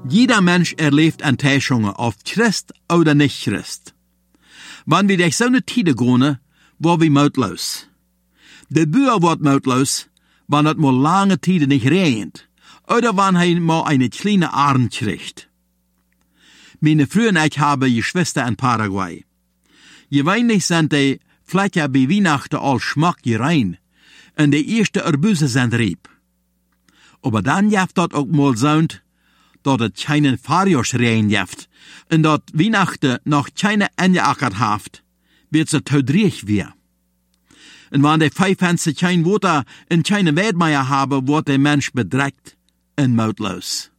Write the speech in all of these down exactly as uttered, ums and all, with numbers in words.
Jeder Mensch erlebt Enttäuschungen, ob Christ oder nicht Christ. Wenn wir durch so eine Tide gehen, war wir mutlos. Der Bauer wird mutlos, wenn es mal lange Tide nicht regnet, oder wenn er mal eine kleine Arm kriegt. Meine Frau und ich haben Geschwister in Paraguay. Gewöhnlich sind die Flächen bei Weihnachten all Schmack rein, und die erste Erbüse sind rieb. Aber dann jaft dort auch mal so, dass es keinen Fahrjahrsregen jaft, und dass Weihnachten noch keine angeackert haft, wird es tödrig wir. Und wenn die Pfeifenster kein Wasser und keine Weidmeier haben, wird der Mensch bedreckt und mutlos.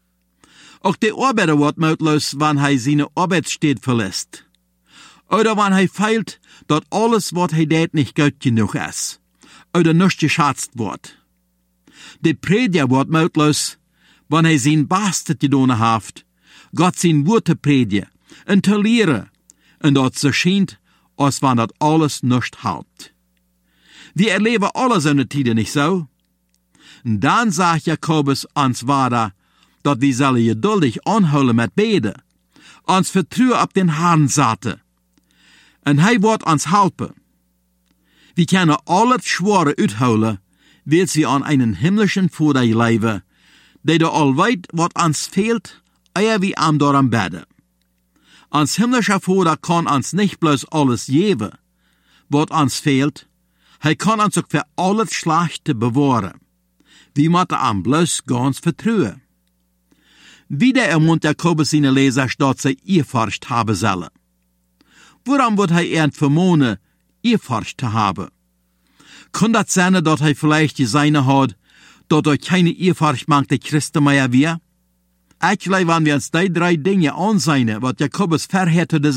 Auch der Arbeiter wird mutlos, wenn er seine Arbeitsstätte verlässt. Oder wenn er feilt, dass alles, was er tät, nicht gut genug ist. Oder nicht geschätzt wird. Der Prediger wird mutlos, wenn er sein Bestes getan hat, Gott sein Worte predigen und zu lehren, und dort so scheint, als wenn das alles nicht hält. Wir erleben alle so eine Tide nicht so. Und dann sagt Jakobus uns weiter, dass wir sollen geduldig anholen mit Beten, uns vertrauen auf den Herrn satte. Und er wird uns helfen. Wir können alles Schwere uitholen, weil sie an einen himmlischen Vater leben, der da all weit, was uns fehlt, ehe wir am daran beten. Uns himmlischer Vater kann uns nicht bloß alles geben, was uns fehlt, er kann uns auch für alles Schlechte bewahren. Wir müssen ihm bloß ganz vertrauen. Wieder ermunt Jakobus seine Leser, dass sie Ehrfurcht haben sollen. Warum wird er ihn vermahnen, Ehrfurcht zu haben? Kann das sein, dass er vielleicht die Seine hat, dass er keine Ehrfurcht mag, der Christen mehr wir? Eigentlich, wenn wir uns die drei Dinge ansehen, was Jakobus verhärtet